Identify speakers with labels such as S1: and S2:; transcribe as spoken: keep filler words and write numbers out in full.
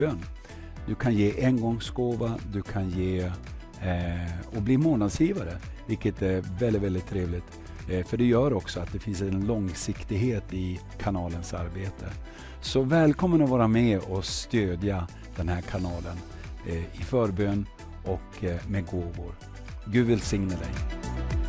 S1: bön. Du kan ge engångsgåva, du kan ge eh, och bli månadsgivare, vilket är väldigt, väldigt trevligt. Eh, för det gör också att det finns en långsiktighet i kanalens arbete. Så välkommen att vara med och stödja den här kanalen eh, i förbön och eh, med gåvor. Gud välsigne dig.